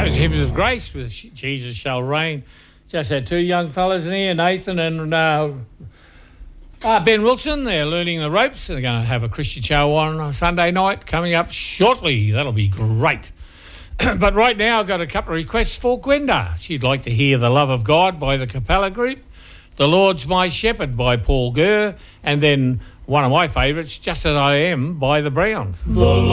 That was Hymns of Grace with Jesus Shall Reign. Just had two young fellas in here, Nathan and Ben Wilson. They're learning the ropes. They're going to have a Christian show on Sunday night coming up shortly. That'll be great. But right now I've got a couple of requests for Gwenda. She'd like to hear The Love of God by the Capella Group, The Lord's My Shepherd by Paul Gurr, and then one of my favourites, Just As I Am by the Browns.